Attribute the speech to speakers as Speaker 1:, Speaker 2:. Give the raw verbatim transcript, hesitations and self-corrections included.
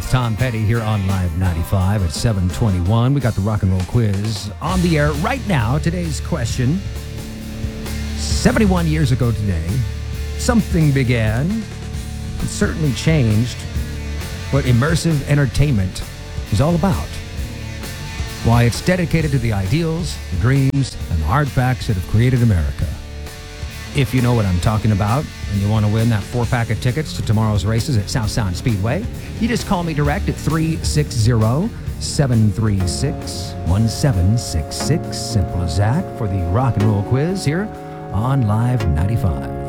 Speaker 1: with Tom Petty here on Live ninety-five at seven twenty-one. We got the rock and roll quiz on the air right now. Today's question, seventy-one years ago today, something began. It certainly changed what immersive entertainment is all about. Why it's dedicated to the ideals, the dreams, and the hard facts that have created America. If you know what I'm talking about and you want to win that four-pack of tickets to tomorrow's races at South Sound Speedway, you just call me direct at three six zero, seven three six, one seven six six. Simple as that for the rock and roll quiz here on Live ninety-five.